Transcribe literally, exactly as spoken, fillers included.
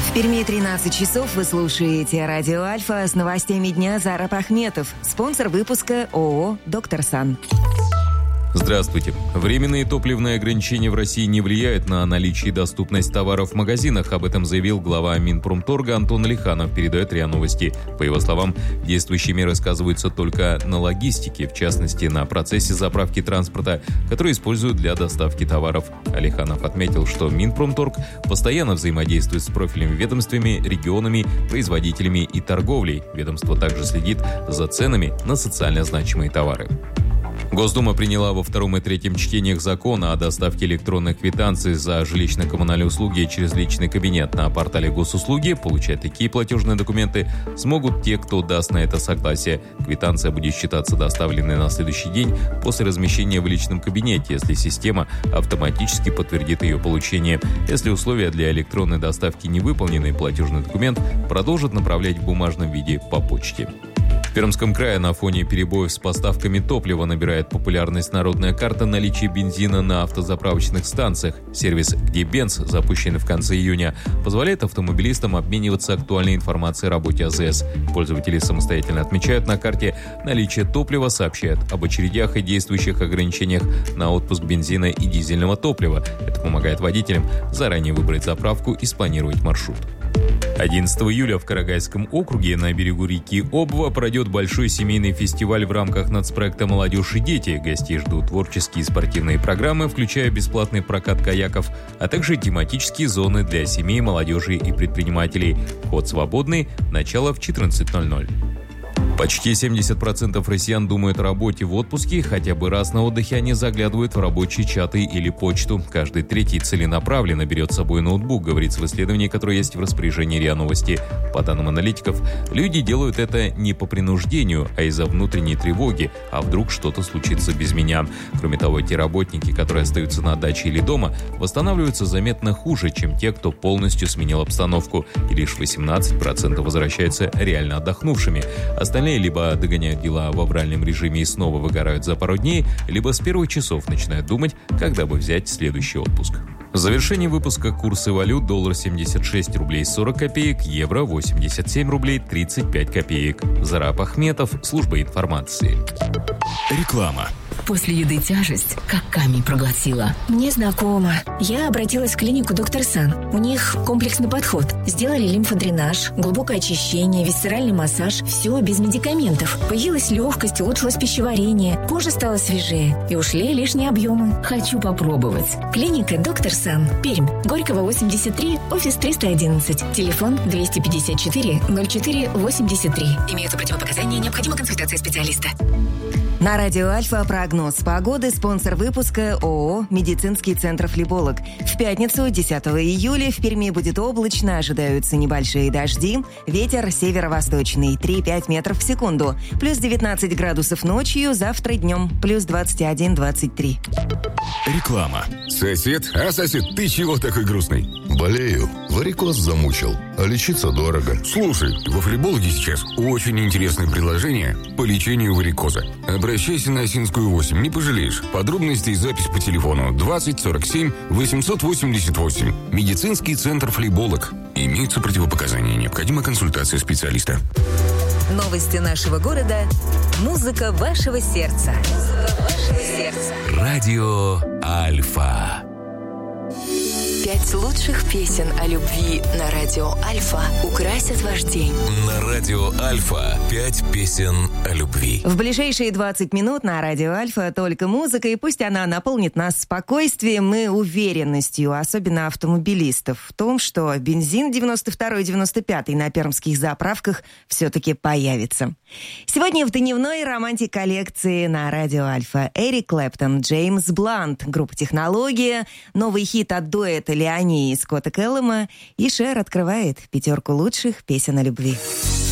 В Перми тринадцать часов. Вы слушаете радио Альфа. С новостями дня Зараб Ахметов. Спонсор выпуска ООО «Доктор Сан». Здравствуйте. Временные топливные ограничения в России не влияют на наличие и доступность товаров в магазинах. Об этом заявил глава Минпромторга Антон Алиханов, передает РИА Новости. По его словам, действующие меры сказываются только на логистике, в частности, на процессе заправки транспорта, который используют для доставки товаров. Алиханов отметил, что Минпромторг постоянно взаимодействует с профильными ведомствами, регионами, производителями и торговлей. Ведомство также следит за ценами на социально значимые товары. Госдума приняла во втором и третьем чтениях закона о доставке электронных квитанций за жилищно-коммунальные услуги через личный кабинет. На портале госуслуги получать такие платежные документы смогут те, кто даст на это согласие. Квитанция будет считаться доставленной на следующий день после размещения в личном кабинете, если система автоматически подтвердит ее получение. Если условия для электронной доставки не выполнены, платежный документ продолжат направлять в бумажном виде по почте. В Пермском крае на фоне перебоев с поставками топлива набирает популярность народная карта наличия бензина на автозаправочных станциях. Сервис «Где Бенз», запущенный в конце июня, позволяет автомобилистам обмениваться актуальной информацией о работе АЗС. Пользователи самостоятельно отмечают на карте наличие топлива, сообщают об очередях и действующих ограничениях на отпуск бензина и дизельного топлива. Это помогает водителям заранее выбрать заправку и спланировать маршрут. одиннадцатого июля в Карагайском округе на берегу реки Обва пройдет большой семейный фестиваль в рамках нацпроекта «Молодежь и дети». Гостей ждут творческие и спортивные программы, включая бесплатный прокат каяков, а также тематические зоны для семей, молодежи и предпринимателей. Вход свободный, начало в четырнадцать ноль-ноль. Почти семьдесят процентов россиян думают о работе в отпуске, хотя бы раз на отдыхе они заглядывают в рабочие чаты или почту. Каждый третий целенаправленно берет с собой ноутбук, говорится в исследовании, которое есть в распоряжении РИА Новости. По данным аналитиков, люди делают это не по принуждению, а из-за внутренней тревоги, а вдруг что-то случится без меня. Кроме того, те работники, которые остаются на даче или дома, восстанавливаются заметно хуже, чем те, кто полностью сменил обстановку, и лишь восемнадцать процентов возвращаются реально отдохнувшими. Остальные либо догоняют дела в авральном режиме и снова выгорают за пару дней, либо с первых часов начинают думать, когда бы взять следующий отпуск. В завершении выпуска курсы валют: доллар семьдесят шесть рублей сорок копеек, евро восемьдесят семь рублей тридцать пять копеек. Зараб Ахметов, служба информации. Реклама. После еды тяжесть, как камень проглотила. Мне знакомо. Я обратилась в клинику «Доктор Сан». У них комплексный подход. Сделали лимфодренаж, глубокое очищение, висцеральный массаж. Все без медикаментов. Появилась легкость, улучшилось пищеварение. Кожа стала свежее. И ушли лишние объемы. Хочу попробовать. Клиника «Доктор Сан». Пермь. Горького, восемьдесят три, офис триста одиннадцать. Телефон двести пятьдесят четыре ноль четыре восемьдесят три. Имеются противопоказания, необходима консультация специалиста. На радио Альфа прогноз погоды. Спонсор выпуска ООО «Медицинский центр Флеболог». В пятницу, десятого июля, в Перми будет облачно, ожидаются небольшие дожди. Ветер северо-восточный, три-пять метров в секунду. Плюс девятнадцать градусов ночью, завтра днем плюс двадцать один - двадцать три. Реклама. Сосед? А, сосед, ты чего такой грустный? Болею. Варикоз замучил. А лечиться дорого. Слушай, во Флебологе сейчас очень интересное предложение по лечению варикоза. Обращайся на Осинскую восемь, не пожалеешь. Подробности и запись по телефону двадцать сорок семь восемьсот восемьдесят восемь. Медицинский центр Флеболог. Имеются противопоказания, необходима консультация специалиста. Новости нашего города. Музыка вашего сердца. Музыка вашего сердца. Радио Альфа. Пять лучших песен о любви на радио Альфа украсят ваш день. На радио Альфа пять песен о любви. В ближайшие двадцать минут на радио Альфа только музыка, и пусть она наполнит нас спокойствием и уверенностью, особенно автомобилистов, в том, что бензин девяносто второй - девяносто пятый на пермских заправках все-таки появится. Сегодня в дневной романтик коллекции на радио Альфа Эрик Клэптон, Джеймс Блант, группа «Технология», новый хит от дуэта Леони и Скотта Келлама, и Шер открывает пятерку лучших песен о любви.